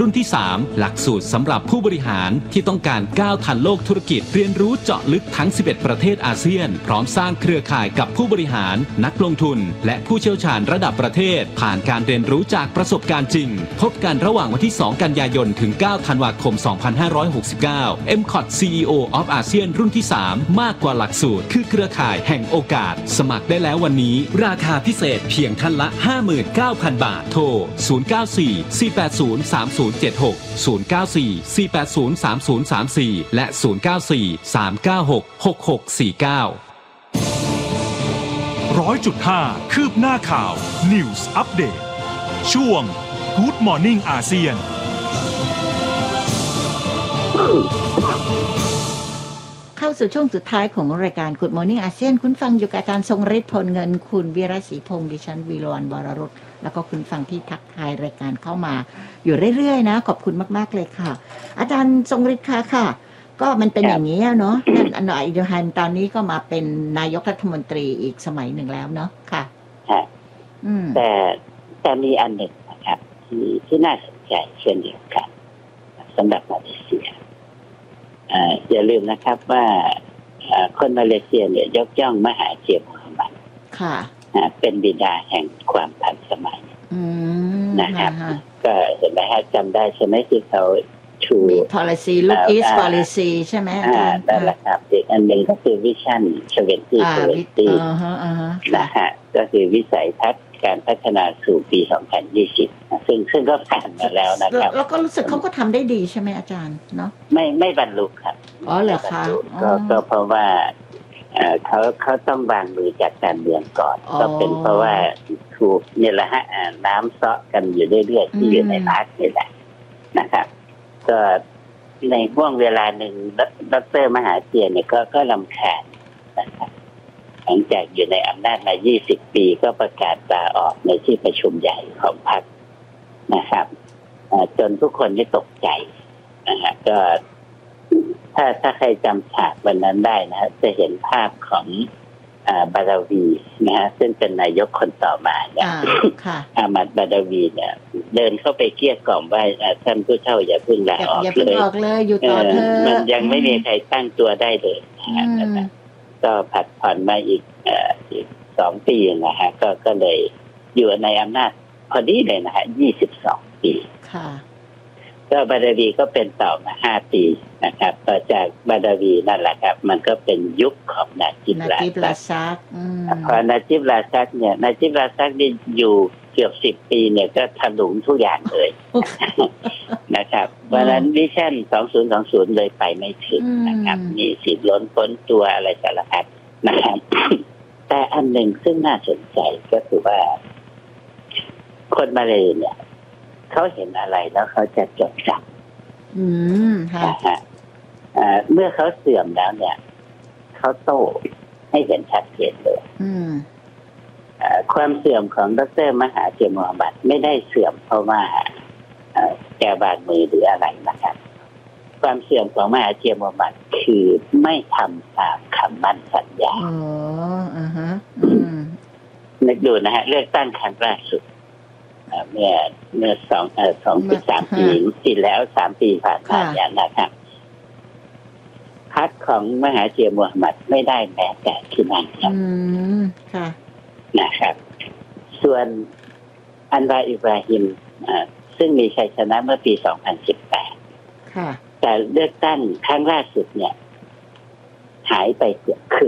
รุ่นที่3หลักสูตรสำหรับผู้บริหารที่ต้องการก้าวทันโลกธุรกิจเรียนรู้เจาะลึกทั้ง11ประเทศอาเซียนพร้อมสร้างเครือข่ายกับผู้บริหารนักลงทุนและผู้เชี่ยวชาญระดับประเทศผ่านการเรียนรู้จากประสบการณ์จริงพบกันระหว่างวันที่2กันยายนถึง9ธันวาคม2569 MCOT CEO of ASEAN รุ่นที่3มากกว่าหลักสูตรคือเครือข่ายแห่งโอกาสสมัครได้แล้ววันนี้ราคาพิเศษเพียงท่านละ 59,000 บาทโทร094-480-3076 094-480-3034 และ 100.5 คืบหน้าข่าว News Update ช่วง Good Morning อาเซียนเข้าสู่ช่วงสุดท้ายของรายการ Good Morning อาเซียนคุณฟังอยู่กับอาจารย์ทรงฤทธิ์พลเงินคุณวีระศรีพงษ์ดิฉันวีรวรรณวรรุตแล้วก็คุณฟังที่ทักทายรายการเข้ามาอยู่เรื่อยๆนะขอบคุณมากๆเลยค่ะอาจารย์ทรงฤทธิ์ค่ะก็มันเป็นอย่างนี้เนาะนั่นอันไหนเดียวกันตอนนี้ก็มาเป็นนายกรัฐมนตรีอีกสมัยหนึ่งแล้วเนาะค่ะแต่มีอันหนึ่งนะครับที่น่าสนใจเช่นเดียวกันสำหรับมาเลเซียอย่าลืมนะครับว่าคนมาเลเซียเนี่ยยกย่องมหาเจียมูฮัมหมัดเป็นบิดาแห่งความทันสมัยนะครับก็เห็นไหมฮะจำได้ใช่ไหมที่เขาชู policy look east policy ใช่ไหมอาจารย์นั่นแหละครับอีกอันหนึ่งก็คือวิชั่น2020นะฮะก็คือวิสัยทัศน์การพัฒนาสู่ปี2020ซึ่งก็ผ่านมาแล้วนะครับแล้วก็รู้สึกเขาก็ทำได้ดีใช่ไหมอาจารย์เนาะไม่บรรลุครับเหรอคะก็เพราะว่าเขาต้องวางมือจากการเมืองก่อนก็เป็นเพราะว่าถูกเนี่ยแหละฮะน้ำเซาะกันอยู่เรื่อยๆที่อยู่ในพรรคนี่แหละนะครับก็ในห่วงเวลาหนึ่งดร.มหาเจียเนี่ยก็รำคาญนะครับหลังจากอยู่ในอำนาจมา20 ปีก็ประกาศลาออกในที่ประชุมใหญ่ของพรรคนะครับจนทุกคนได้ตกใจนะฮะก็ถ้าใครจำฉากวันนั้นได้นะฮะจะเห็นภาพของบาดาวีนะฮะซึ่งเป็นนายกคนต่อมาเนี่ยอามัดบาดาวีเนี่ยเดินเข้าไปเกลี้ยกล่อมว่าท่านผู้เฒ่าอย่าเพิ่งลาออกเลยอยู่ต่อเถอะมันยังไม่มีใครตั้งตัวได้เลยนะก็ผัดผ่อนมาอีก2 ปีนะฮะก็เลยอยู่ในอำนาจพอดีเลยนะฮะ22 ปีก็บาดาวีก็เป็นต่อมา5 ปีนะครับต่อจากบาดาวีนั่นแหละครับมันก็เป็นยุคของนาจิบราซักพอนาจิบราซักเนี่ยนาจิบราซักนี่อยู่เกือบ10 ปีเนี่ยก็ถลุงทุกอย่างเลยนะครับเพราะฉะนั้นวิชั่น2020เลยไปไม่ถึงนะครับมีสิทธิ์ล้นพ้นตัวอะไรสารพัดนะครับแต่อันหนึ่งซึ่งน่าสนใจก็คือว่าคนมาเลเนี่ยเขาเห็นอะไรแล้วเขาจะจดจำเมื่อเขาเสื่อมแล้วเนี่ยเขาโต้ให้เห็นชัดเจนเลยความเสื่อมของดร.มหาเจียมูฮัมหมัดไม่ได้เสื่อมเพราะว่าแกบาดมือหรืออะไรนะครับความเสื่อมของมหาเจียมูฮัมหมัดคือไม่ทำตามคำมั่นสัญญานึกดูนะฮะเลือกตั้งครั้งล่าสุดเมื่อ2-3 ปีที่แล้ว3 ปีผ่านมาอย่างนะครับพรรคของมหาเจียมูฮัมหมัดไม่ได้แม้แต่ที่นั่งนะครับส่วนอันวาอิบราฮิมซึ่งมีชัยชนะเมื่อปี2018แต่เลือกตั้งครั้งล่าสุดเนี่ยหายไปเกือบครึ่ง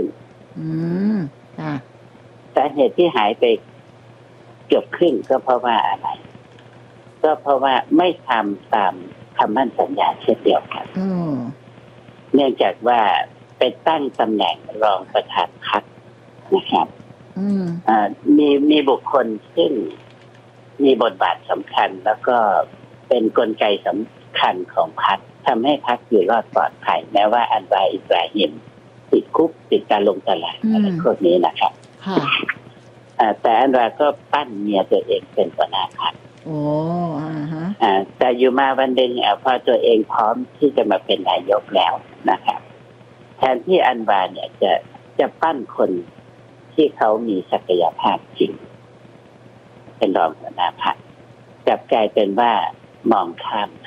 สาเหตุที่หายไปเกือบครึ่งก็เพราะว่าอะไรก็เพราะว่าไม่ทำตามคำมั่นสัญญาเช่นเดียวกันเนื่องจากว่าไปตั้งตำแหน่งรองประธานพรรคนะครับมีบุคคลซึ่งมีบทบาทสำคัญแล้วก็เป็นกลไกสำคัญของพรรคทำให้พรรคอยู่รอดปลอดภัยแม้ว่าอันวาอิบราฮิมติดคุกติดการลงตลาดอะไรพวกนี้นะครับแต่อันวาก็ปั้นเมียตัวเองเป็นหัวหน้าพรรคแต่อยู่มาวันหนึ่งพอตัวเองพร้อมที่จะมาเป็นนายกแล้วนะครับแทนที่อันวาเนี่ยจะปั้นคนที่เขามีศักยภาพจริงเป็นรองหัวหน้าพรรคกลับกลายเป็นว่ามองข้าม